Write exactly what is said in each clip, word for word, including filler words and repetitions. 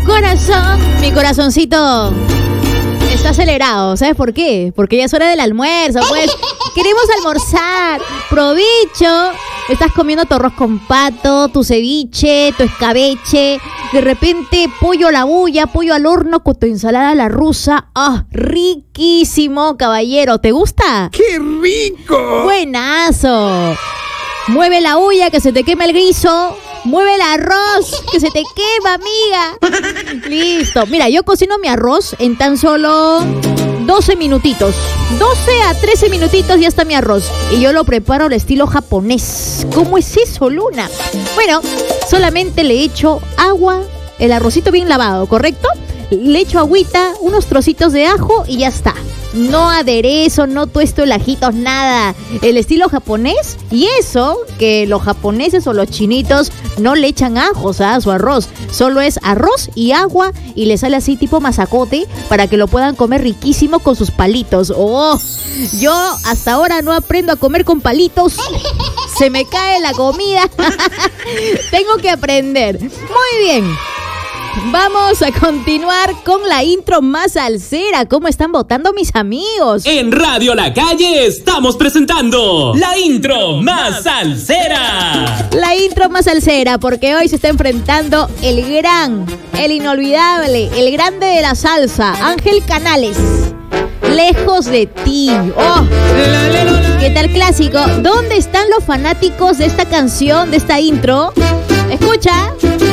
corazón. Mi corazoncito está acelerado, ¿sabes por qué? Porque ya es hora del almuerzo, pues. Queremos almorzar. Provecho. Estás comiendo tu arroz con pato, tu ceviche, tu escabeche. De repente, pollo a la bulla, pollo al horno con tu ensalada a la rusa. ¡Ah! Riquísimo, caballero. ¿Te gusta? ¡Qué rico! Buenazo. Mueve la olla que se te quema el guiso. Mueve el arroz que se te quema, amiga. Listo. Mira, yo cocino mi arroz en tan solo doce minutitos. doce a trece minutitos ya está mi arroz. Y yo lo preparo al estilo japonés. ¿Cómo es eso, Luna? Bueno, solamente le echo agua, el arrocito bien lavado, ¿correcto? Le echo agüita, unos trocitos de ajo y ya está. No aderezo, no tuesto el ajitos, nada. El estilo japonés. Y eso, que los japoneses o los chinitos no le echan ajos a su arroz. Solo es arroz y agua y le sale así tipo masacote para que lo puedan comer riquísimo con sus palitos. ¡Oh! Yo hasta ahora no aprendo a comer con palitos. Se me cae la comida. Tengo que aprender. Muy bien. Vamos a continuar con la intro más salsera. ¿Cómo están votando mis amigos? En Radio La Calle estamos presentando la intro más salsera. La intro más salsera, porque hoy se está enfrentando el gran, el inolvidable, el grande de la salsa, Ángel Canales. Lejos de ti. Oh, ¿qué tal clásico? ¿Dónde están los fanáticos de esta canción, de esta intro? Escucha.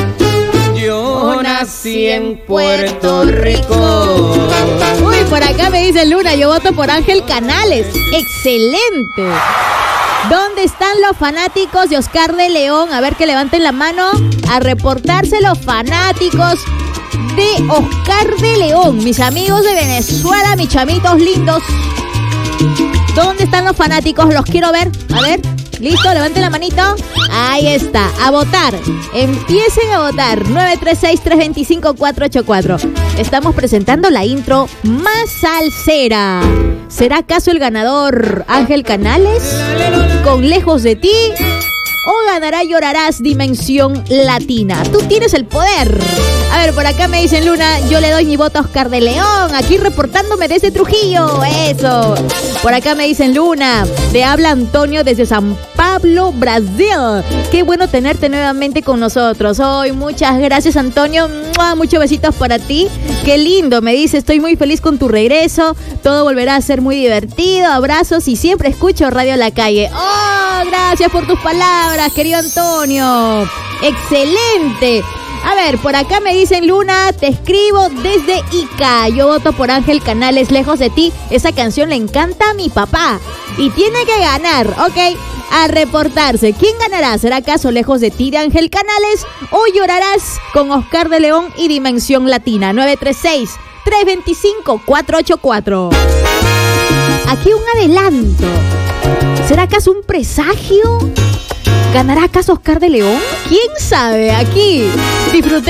Yo nací en Puerto Rico. Uy, por acá me dice Luna, yo voto por Ángel Canales. ¡Excelente! ¿Dónde están los fanáticos de Oscar de León? A ver, que levanten la mano a reportarse los fanáticos de Oscar de León. Mis amigos de Venezuela, mis chamitos lindos. ¿Dónde están los fanáticos? Los quiero ver. A ver. ¿Listo? Levanten la manito. Ahí está. A votar. Empiecen a votar. nueve tres seis, tres dos cinco, cuatro ocho cuatro. Estamos presentando la intro más salsera. ¿Será acaso el ganador Ángel Canales con Lejos de ti? ¿O ganará Llorarás Dimensión Latina? Tú tienes el poder. A ver, por acá me dicen Luna, yo le doy mi voto a Oscar de León, aquí reportándome desde Trujillo, eso. Por acá me dicen Luna, te habla Antonio desde San Pablo, Brasil. Qué bueno tenerte nuevamente con nosotros hoy. Muchas gracias, Antonio. Muchos besitos para ti. Qué lindo, me dice, estoy muy feliz con tu regreso. Todo volverá a ser muy divertido. Abrazos y siempre escucho Radio La Calle. Oh, gracias por tus palabras, querido Antonio. Excelente. A ver, por acá me dicen Luna, te escribo desde Ica. Yo voto por Ángel Canales, Lejos de ti. Esa canción le encanta a mi papá y tiene que ganar, ¿ok? A reportarse. ¿Quién ganará? ¿Será acaso Lejos de ti de Ángel Canales o Llorarás con Oscar de León y Dimensión Latina? nueve tres seis, tres dos cinco, cuatro ocho cuatro. Aquí un adelanto. ¿Será acaso un presagio? ¿Ganará acaso Oscar de León? ¿Quién sabe? Aquí disfruté